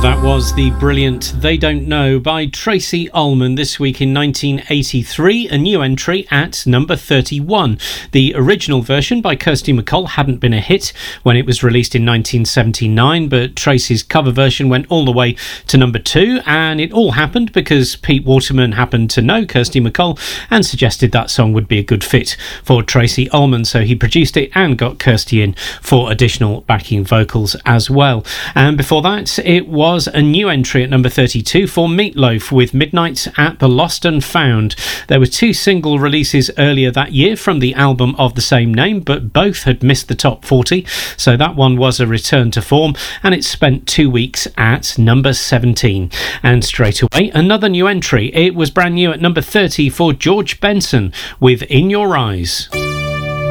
That was the brilliant They Don't Know by Tracey Ullman this week in 1983, a new entry at number 31. The original version by Kirsty MacColl hadn't been a hit when it was released in 1979, but Tracey's cover version went all the way to number 2, and it all happened because Pete Waterman happened to know Kirsty MacColl and suggested that song would be a good fit for Tracey Ullman, so he produced it and got Kirsty in for additional backing vocals as well. And before that, it was a new entry at number 32 for Meatloaf with Midnight at the Lost and Found. There were 2 single releases earlier that year from the album of the same name, but both had missed the top 40, so that one was a return to form, and it spent 2 weeks at number 17. And straight away, another new entry. It was brand new at number 30 for George Benson with In Your Eyes.